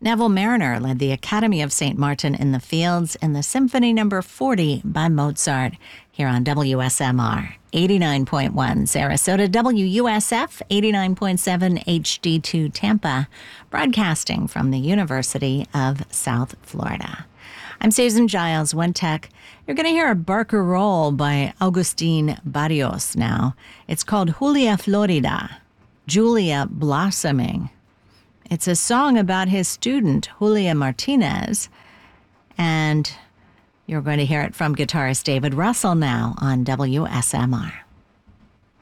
Neville Marriner led the Academy of St. Martin in the Fields in the Symphony No. 40 by Mozart here on WSMR 89.1 Sarasota, WUSF 89.7 HD2 Tampa, broadcasting from the University of South Florida. I'm Susan Giles, One Tech. You're going to hear a Barker roll by Agustin Barrios now. It's called Julia Florida, Julia Blossoming. It's a song about his student, Julia Martinez, and you're going to hear it from guitarist David Russell now on WSMR.